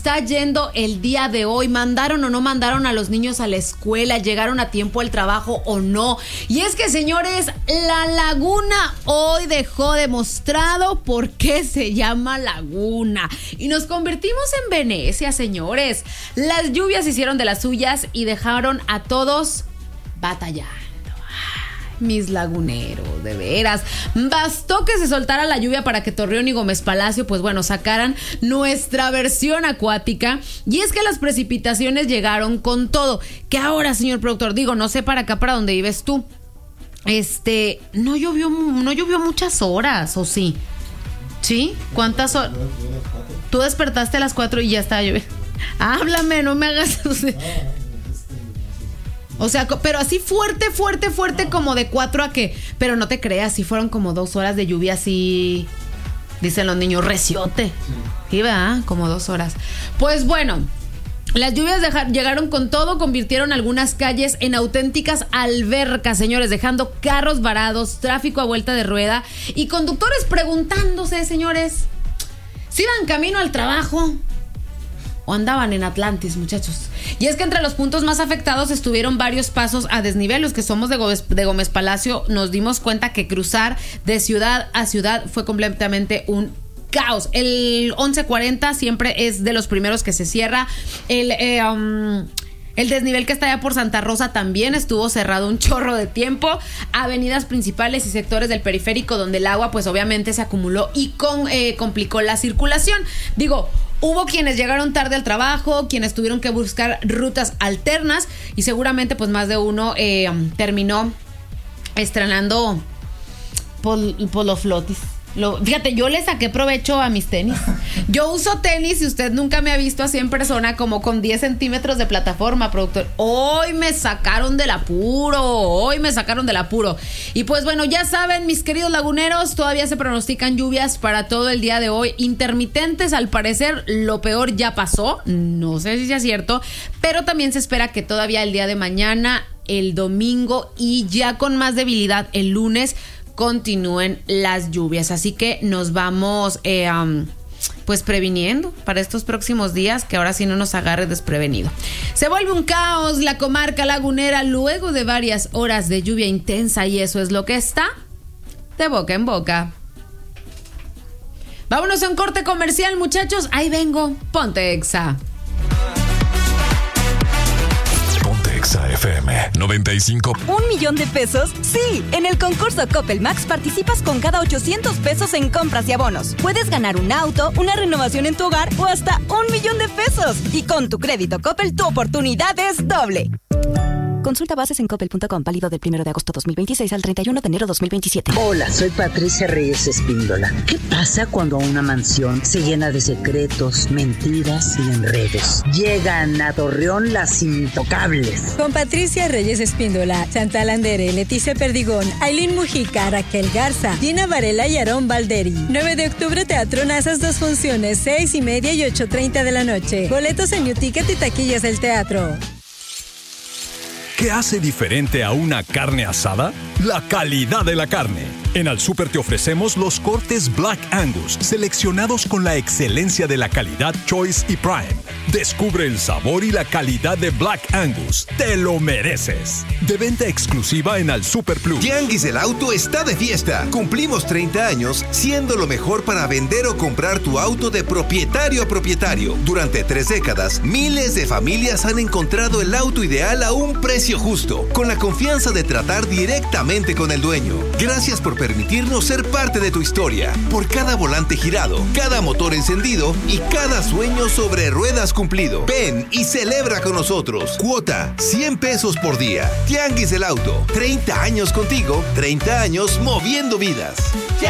está yendo el día de hoy? ¿Mandaron o no mandaron a los niños a la escuela? ¿Llegaron a tiempo al trabajo o no? Y es que, señores, la laguna hoy dejó demostrado por qué se llama laguna. Y nos convertimos en Venecia, señores. Las lluvias hicieron de las suyas y dejaron a todos batallar. Mis laguneros, de veras. Bastó que se soltara la lluvia para que Torreón y Gómez Palacio, pues bueno, sacaran nuestra versión acuática. Y es que las precipitaciones llegaron con todo. Que ahora, señor productor, digo, no sé para acá, para donde vives tú, no llovió muchas horas, ¿o sí? ¿Sí? ¿Cuántas horas? Tú despertaste a las 4 y ya estaba lloviendo. Háblame, no me hagas... O sea, pero así fuerte, como de 4 a qué. Pero no te creas, sí fueron como 2 horas de lluvia, así, dicen los niños, reciote. Sí, ¿verdad? Como 2 horas. Pues bueno, las lluvias llegaron con todo, convirtieron algunas calles en auténticas albercas, señores, dejando carros varados, tráfico a vuelta de rueda y conductores preguntándose, señores, si iban camino al trabajo o andaban en Atlantis, muchachos. Y es que entre los puntos más afectados estuvieron varios pasos a desnivel. Los que somos de Gómez Palacio nos dimos cuenta que cruzar de ciudad a ciudad fue completamente un caos. El 1140 siempre es de los primeros que se cierra. El desnivel que está allá por Santa Rosa también estuvo cerrado un chorro de tiempo. Avenidas principales y sectores del periférico donde el agua pues obviamente se acumuló y complicó la circulación. Digo, hubo quienes llegaron tarde al trabajo, quienes tuvieron que buscar rutas alternas y seguramente pues más de uno terminó estrenando por los flotis. Fíjate, yo le saqué provecho a mis tenis. Yo uso tenis y usted nunca me ha visto así en persona, como con 10 centímetros de plataforma, productor. Hoy me sacaron del apuro. Y pues bueno, ya saben, mis queridos laguneros, todavía se pronostican lluvias para todo el día de hoy. Intermitentes, al parecer, lo peor ya pasó. No sé si sea cierto, pero también se espera que todavía el día de mañana, el domingo y ya con más debilidad el lunes continúen las lluvias, así que nos vamos pues previniendo para estos próximos días, que ahora sí no nos agarre desprevenido. Se vuelve un caos la comarca lagunera luego de varias horas de lluvia intensa y eso es lo que está de boca en boca. Vámonos a un corte comercial, muchachos, ahí vengo, ponte Exa. FM 95. ¿1 millón de pesos? Sí, en el concurso Coppel Max participas con cada 800 pesos en compras y abonos. Puedes ganar un auto, una renovación en tu hogar o hasta 1 millón de pesos. Y con tu crédito Coppel, tu oportunidad es doble. Consulta bases en coppel.com, válido del 1 de agosto 2026 al 31 de enero 2027. Hola, soy Patricia Reyes Espíndola. ¿Qué pasa cuando una mansión se llena de secretos, mentiras y enredos? Llegan a Torreón las intocables. Con Patricia Reyes Espíndola, Chantal Andere, Leticia Perdigón, Ailín Mujica, Raquel Garza, Gina Varela y Aarón Valderi. 9 de octubre, Teatro Nazas, 2 funciones, 6:30 y 8:30 de la noche. Boletos en New Ticket y taquillas del teatro. ¿Qué hace diferente a una carne asada? La calidad de la carne. En Al Súper te ofrecemos los cortes Black Angus, seleccionados con la excelencia de la calidad Choice y Prime. Descubre el sabor y la calidad de Black Angus. ¡Te lo mereces! De venta exclusiva en Al Súper Plus. Tianguis del Auto está de fiesta. Cumplimos 30 años siendo lo mejor para vender o comprar tu auto de propietario a propietario. Durante 3 décadas, miles de familias han encontrado el auto ideal a un precio justo, con la confianza de tratar directamente con el dueño. Gracias por permitirnos ser parte de tu historia. Por cada volante girado, cada motor encendido y cada sueño sobre ruedas cumplido. Ven y celebra con nosotros. Cuota, 100 pesos por día. Tianguis del Auto. 30 años contigo, 30 años moviendo vidas.